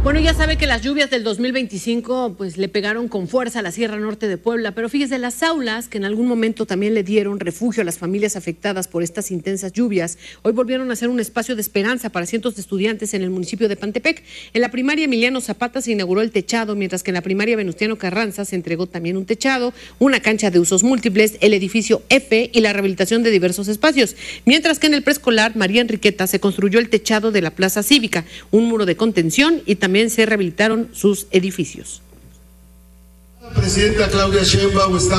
Bueno, ya sabe que las lluvias del 2025 pues le pegaron con fuerza a la Sierra Norte de Puebla, pero fíjese, las aulas que en algún momento también le dieron refugio a las familias afectadas por estas intensas lluvias, hoy volvieron a ser un espacio de esperanza para cientos de estudiantes en el municipio de Pantepec. En la primaria Emiliano Zapata se inauguró el techado, mientras que en la primaria Venustiano Carranza se entregó también un techado, una cancha de usos múltiples, el edificio F y la rehabilitación de diversos espacios, mientras que en el preescolar María Enriqueta se construyó el techado de la Plaza Cívica, un muro de contención y también se rehabilitaron sus edificios. La presidenta Claudia Sheinbaum está